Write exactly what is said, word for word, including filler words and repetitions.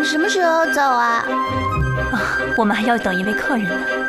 什么时候走啊？ 啊，我们还要等一位客人呢。